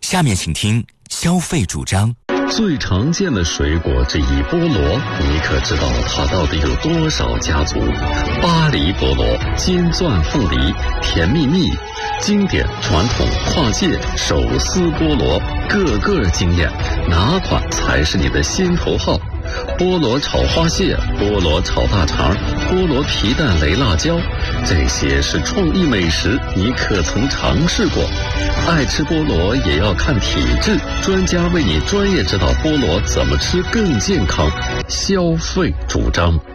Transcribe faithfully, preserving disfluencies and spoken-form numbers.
下面请听消费主张。 最常见的水果之一菠萝，你可知道它到底有多少家族？巴黎菠萝、尖钻凤梨、甜蜜蜜，经典、传统、跨界、手撕菠萝，个个惊艳，哪款才是你的心头好？菠萝炒花蟹、菠萝炒大肠、菠萝皮蛋雷辣椒，这些是创意美食，你可曾尝试过？爱吃菠萝也要看体质，专家为你专业指导菠萝怎么吃更健康。消费主张。